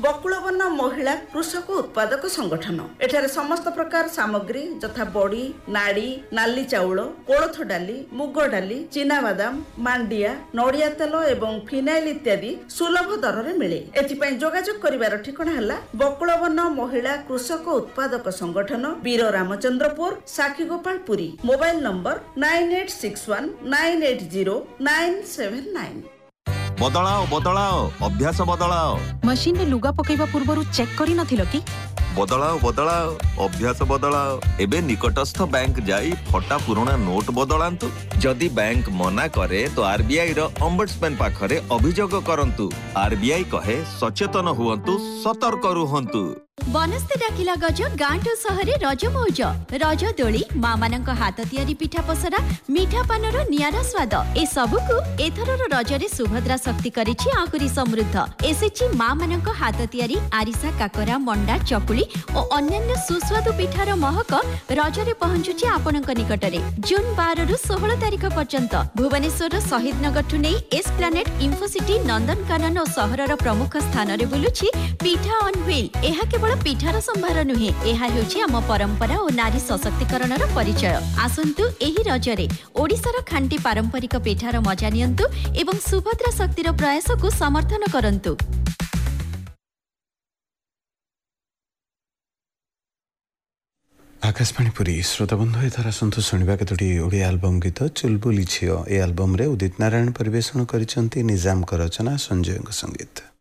बकुलवन महिला कृषक उत्पादक संगठन एठारे समस्त प्रकार सामग्री यथा बड़ी नाड़ी नाली चाउल कोलथ डाली मुग डाली चीनाबादाम मांडिया नड़िया तेल एवं फिनाइल इत्यादि सुलभ दर में मिले। एथिपाई जोगाजोग करिवार ठिकाना हला बकुलवन महिला कृषक उत्पादक संगठन वीर रामचंद्रपुर साखीगोपालपुरी। Mobile number 9861 980 979। बदलाओ बदलाओ अभ्यास बदलाओ। मशीन रे लुगा पकेबा पूर्वरु चेक करि नथिलो कि? बदलाओ बदलाओ अभ्यास बदलाओ। एबे निकटस्थ बैंक जाई फटा पुराना नोट बदलांतु। जदि बैंक मना करे तो आरबीआई रो ओम्बड्समैन पाखरे अभियोग करंतु। आरबीआई कहे सचेतन हुअंतु सतर्क रुहंतु। बनस्ते डाकिला गज गांठो सहरे रज मौज रज दोली माँ मानक हाथ तियारी पिठा पसरा मीठा पानर नियारा स्वाद ए सबुकु एथरर रजरे सुभद्रा शक्ति करिछि आकुरी समृद्ध। एसेछि माँ मानक हाथ तियारी आरिसा काकरा मंडा चकुली और अन्यान्य सुस्वादु पिठार महक रजरे पहुंचुछि आपनक निकटरे। जून 12 रु 16 तारिख पर्यंत भुवनेश्वर शहीद नगर ठु नेई एस्प्लानेड इन्फोसिटी नंदनकानन और सहरर प्रमुख स्थान रे बुलुछि पिठा ऑन व्हील। एहा केवल पिठार संभार नुहे एहा हेउछि आम परंपरा और नारी सशक्तिकरणर परिचय। आसंतु एही रजरे ओडिशार खांटी पारंपरिक पिठार मजा नियंतु एवं सुभद्रा शक्तिर प्रयास को समर्थन करंतु। आकाशवाणी पुरी श्रोताबंधु एथर आसंतु शुणा केतोटी ओडिया एल्बम गीत चुलबुली झियो। ए एल्बम रे उदित नारायण परिवेषण करिसंती निजाम रचना संजय संगीत।